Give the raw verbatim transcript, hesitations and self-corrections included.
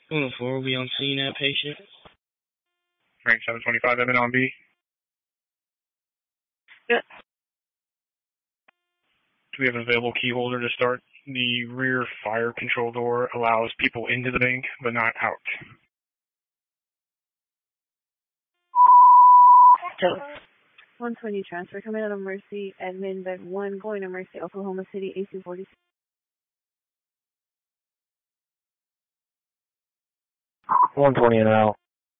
one oh four, we on scene at patient. Rank seven twenty-five, Evan on B. Yeah. Do we have an available key holder to start? The rear fire control door allows people into the bank, but not out. So, one twenty transfer coming out of Mercy, admin bed one, going to Mercy, Oklahoma City, A C forty-six. one twenty and out.